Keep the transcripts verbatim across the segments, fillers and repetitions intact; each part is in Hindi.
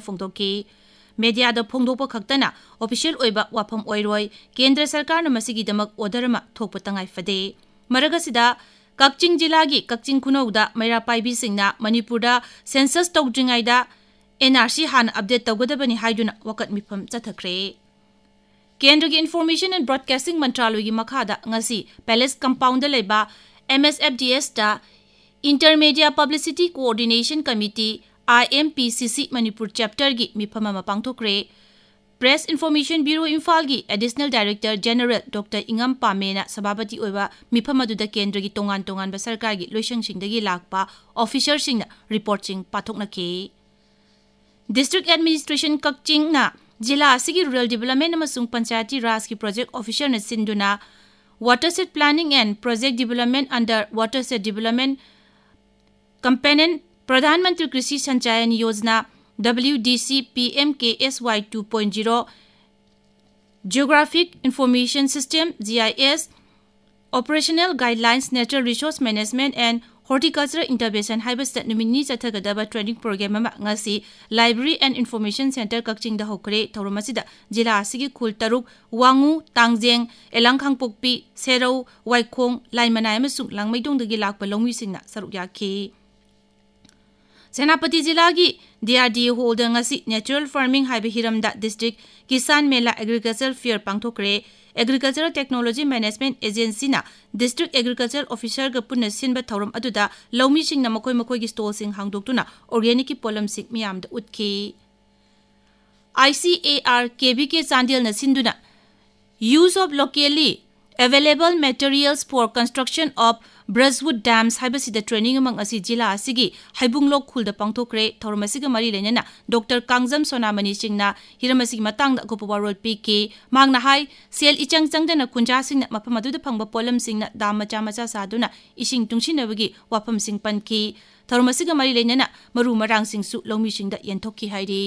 फोंदोकी मीडिया फोंदोप खक्तना ऑफिशियल ओइबा वाफम ओइरोय केंद्र सरकार मसिगिदमक ऑर्डर अमा थोकप तंगाई फदे मरगसिदा कक्चिंग जिला की कक्चिंग खुनौदा मैरा पाइबी सिंगना मणिपुरदा सेंसस तौद्रिंगाइदा एनआरसी हान अपडेट तौगदबनी हाइदुना वकत मिफम चथखरे केंद्र की इन्फॉर्मेशन एंड ब्रॉडकास्टिंग मंत्रालय की मखादा ngasi पैलेस कंपाउंड लेबा एमएसएफडीएस दा intermedia publicity coordination committee IMPCC Manipur chapter की मिफम अमा पांगथोक्रे प्रेस इन्फॉर्मेशन ब्यूरो इम्फाल की एडिशनल डायरेक्टर जनरल डॉक्टर इंगम पामेना सभापति ओइबा मिफम अदुदा केंद्र की तोंगान तोंगान सरकार की लोइसंगसिंगदगी Lakpa ऑफिसरसिंगना reporting पाथोकनके district administration Kakching ना जिला असिगी रूरल डेवलपमेंट अमसुंग पंचायती राज की प्रोजेक्ट ऑफिसर ने सिंधुना वाटरसेट planning and project development under वाटरसेट development कंपेनेंट प्रधानमंत्री कृषि संचयन योजना W D C P M के S Y two point zero geographic information system ji I S operational guidelines natural resource management and horticulture intervention हाइबस्ता नुमिनी चथगदबा training programme अमा ngasi library and information centre Kakching दा होखरे थौरमसिदा जिला असिगी खुल तरुक वांगू तांगजेंग एलांखांगपोकपी सेरौ वाइखोंग लाइमनाय अमसुंग लांगमैदोंदगी लाकपा लौमीसिंगना सरुक याखी सेनापति जिला की डीआरडीए हॉल दा ngasi natural farming highway हिरमदा district किसान मेला agriculture fair पांगथोक्रे agriculture technology management agency ना डिस्ट्रिक्ट एग्रीकल्चर ऑफिसर का पुनः सिंब थौरम अदुदा लौमी सिंह मकोय मकोय की स्टॉल सिंह हांगदोक्तुना ऑर्गेनिक की पोलम सिंह मियाम दा उतकी आईसीएआर केबी के चांदेल न सिंधुना use of locally available materials for construction of brushwood dams हाइबसिदा training among असि जिला असिगी हाइबुंगलोक खुलदा पांगथोक्रे थौरमसिगा मरी लेनेना डॉक्टर कांगजम सोनामनी सिंगना हिरमसिगी मतंग अकोप वारोल पीके मांगना हाई सेल इचंग चंगदना कुंजा सिंगना मफम अदुदा फंगबा पोलम सिंगना दाम मचा मचा सादुना इसिंग तुंगसिनबगी वाफम सिंग पनकी थौरमसिगा मरी लेनेना मरु मरांग सिंगसु लौमी सिंगदा यंथोकी हाइरी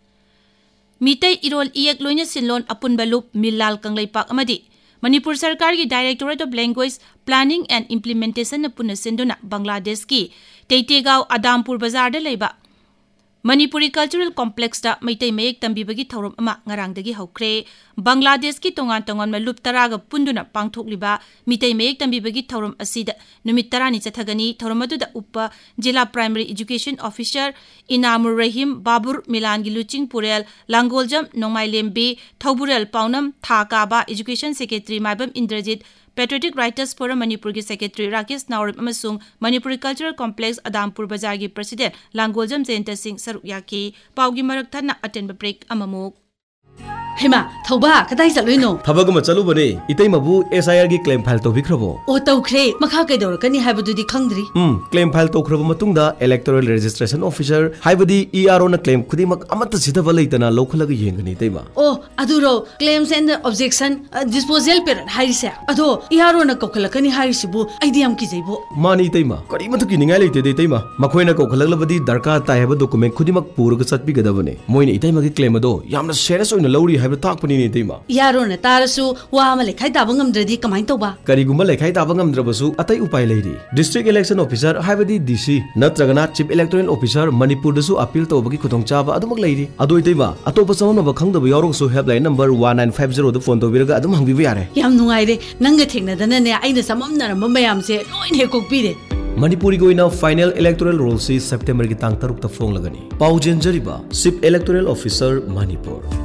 मीतै इरोल इयक लोइना सिनलोन अपुनबा लुप मिलाल कंगलैपाक अमदी मणिपुर सरकार की directorate of language planning and implementation पुनः सिंधुना बांग्लादेश की तेतेगांव आदामपुर बाजार लेबा मणिपुरी कल्चरल कॉम्प्लेक्स दा मैतै मयेक तंबीबगी थौरम अमा ngarangdagi हौख्रे बांग्लादेश की तोंगान तोंगान लुप तरागा पुंदुना पांगथोकलिबा मितै मयेक तंबीबगी थौरम असिदा नुमित तरानी चथगनी थौरम अदुदा उप जिला प्राइमरी एजुकेशन ऑफिसर इनामुर रहीम बाबुर मिलान की लुचिंग पुरेल लांगोलजम नोंमाइलेम्बी थौबुरल पाउनम थाकाबा education secretary Maibam Indrajit patriotic writers forum Manipur की secretary Rakesh नावरिम अमसुंग Manipuri cultural complex आदामपुर बाजार की प्रेसिडेंट लांगोलजम जयंत सिंह सरुक याकी पाउगी मरक थना अटेंब ब्रेक अममुक हेमा थौबा कदाई चलुइनो थबगम चलुबने इतैमबु एसआईआर की क्लेम फाइल तौबिख्रबो ओ तौख्रे मखा कैदौरकनी हाइबदुदी खंगद्री हम claim file तौख्रब मतुंगदा electoral registration officer हाइबदी ERO न claim खुदिमक Amrut सिधब लैतना लौखलग येंगनी तैमा O अदुरो claims and objection disposal parent हाइरिसे अदो ईआरओ न कोखलकनी हाइरिसिबु आइदी हम किजैबो मानी तैमा करिमतु की निंगाय लैते दे तैमा मखोइना कोखलगलबदी दरकार ताय हबो डॉक्यूमेंट खुदिमक पुरग चटपिगदबने मोइने इतैमगी क्लेम अदो यामना सेरियस ओइना लौरी ताकपनी तैमा यारो न तारसु वा अमा लेखाई ताब ngamdradi कमाइन तौबा करिगुम लेखाई ताब ngamdraबसु अतै उपाय Larry district election officer हाइबदी DC नत्रगना chief electoral officer Manipur दसु appeal तौबगी खुदोंचाबा अदुमक Larry अदोइ तैमा Atop समनब खंगदब यारोसु helpline number one nine five zero the phone तौबिरगा अदुम हंगबिबा यारे याम नुंगाइरे नंग थेंगनदनने आइना सममनरम मयामसे lion हेकोकपीरे Manipuri गोइना final electoral roll सी सितंबर की तांग तरुक त फोंग लगनी पाउजेन जरिबा चीफ इलेक्टोरल ऑफिसर मणिपुर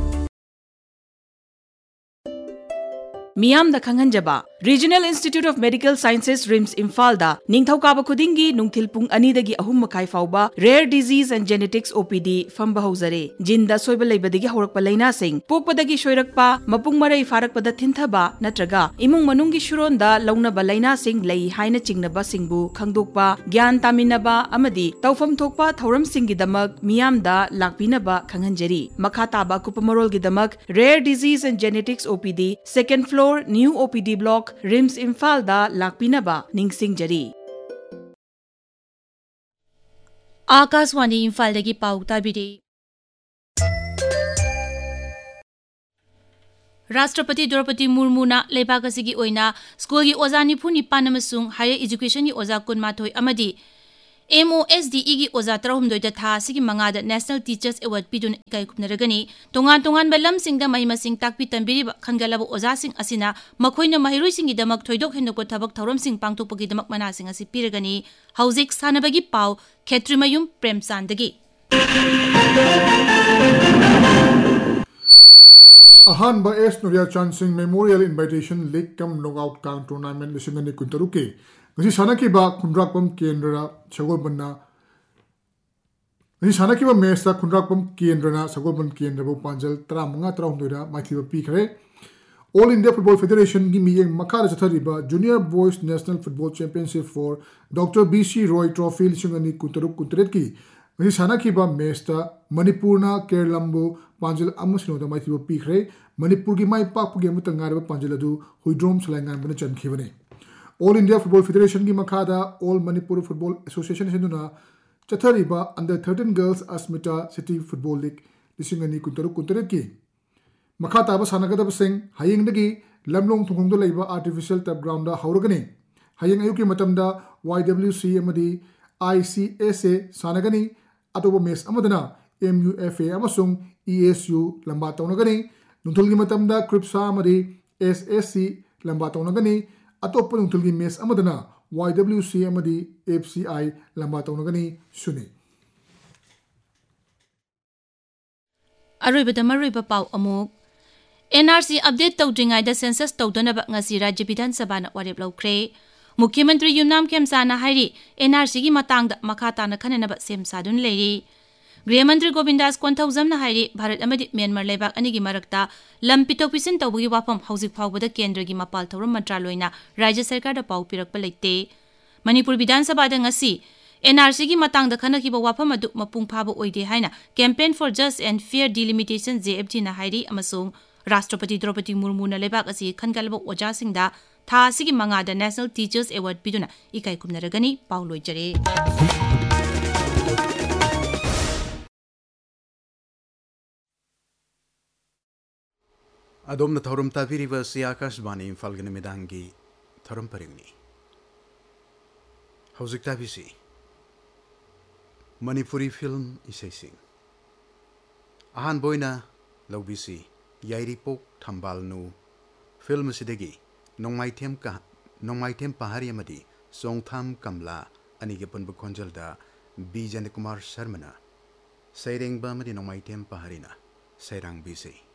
मियाम दा खंगनजबा regional institute of medical sciences RIMS Imphal दा निंगथौकाबा खुदिंगी नुंगथिल पुंग अनी दगी अहुम मखाई फाउबा rare disease and genetics OPD फंबा हौजरे जिंदा सोइबा लेबदगी हौरकपा लैना सिंग पोकपदगी सोइरकपा मपुंग मरै फारकपदा थिंथबा नत्रगा इमुंग मनुंगी शुरोंदा लौनबा लैना सिंग लई हाइना चिंगनबा सिंगबु खंगदोकपा ज्ञान तामिनबा अमदी तौफम थोकपा थौरम सिंगी दमक मियाम दा लाकपिनबा खंगनजरी मखा ताबा कुपमरोल गी दमक rare disease and genetics OPD second floor new OPD block RIMS Imphal दा लाकपिनबा निंगसिंगजरी आकाशवाणी इम्फाल दगी पाउ ताबिरे राष्ट्रपति द्रौपदी मुर्मुना लेबाक असिगी ओइना स्कूल की ओजा निफु निपान अमसुंग हायर एजुकेशन की ओजा कुनमाथोय अमदी M O S D E gi oza tarahumdoi da tha sigi mangada National Teachers Award pidun ikai kupnaragani tongan tongan balam singda mahi masing takpi tambiri khangalaba oza sing asina makhoina mahiroi singi damak thoidok hendok thabak thorom sing pangtokpagi damak mana sing asi piragani hauzik sanabagi pau Khetrimayum Premchandagi अहानबा S नोरिया चांसिंग memorial invitation league cum knockout count tournament लिसिंग अनि कुंतरुके ngasi sanaki ba khundrakpam kendra sagolbanna ngasi sanaki ba match ta khundrakpam kendra sagolban kendra bu panjal thirty-five thirty-nine ra maithiba pi khare All India Football Federation gi miyeng makhara chathari ba Junior Boys National Football Championship for Doctor B C Roy Trophy lising ani kuntaruk kuntaret ki ngasi sanaki ba match ta Manipur na Kerlambu panjal amusino da maithiba pi khare Manipur gi mai pak gi amutang ngar ba panjal adu huidrom salangan bana chankhibane All India Football Federation ki makhada All Manipur Football Association hinuna chathariba under thirteen girls Asmita City Football League lising ani kuntaruk kuntaret ki makhata ba sanagada sing hayeng dagi lamlong thungong do leiba artificial turf ground da hauragani hayeng ayuki matamda Y W C amadi I C S A sanagani atoba mes amadana M U F A amasung E S U lamba tawnagani nunthulgi matamda Kripsa amadi S S C lamba tawnagani atop nunthulgi mes amadana Y W C amadi F C I lamba tawnagani suni aroibada maroiba pau amuk N R C update tawdringai da census tawdana ba ngasi Rajya Bidhan Sabha na warep laukre Mukhyamantri Yumnam Khemsana hairi N R C gi matang da makhata na khanana ba sem sadun leiri Grihmantri Govindas Konthawjam na hairi Bharat amadi Myanmar lebak ani gi marakta lam pitok pisin tawbugi wafam haujik phawbada kendra gi mapal thorum mantraloina Rajya Sarkar da pau pirakpa leite Manipur Bidhan Sabha da ngasi N R C gi matang da khanakiba wafam adu mapung phaba oide haina Campaign for Just and Fair Delimitation J F T na hairi amasung Rashtrapati Draupadi Murmu na lebak asi khangalaba oja singda tha sigi mangada National Teachers Award piduna ikai kumnaragani pauloi jare Adom na thorum tabiriba si Akashbani Imphal gani midangi thorum paringni Hauzik tabisi Manipuri film isai sing Ahan boina laubisi Yairi pok thambal nu film sidegi nongmaitem ka nongmaitem pahari amadi songtham kamla ani ge punbu khonjalda B Janakumar Sharmana saireng ba amadi nongmaitem paharina sairang bisi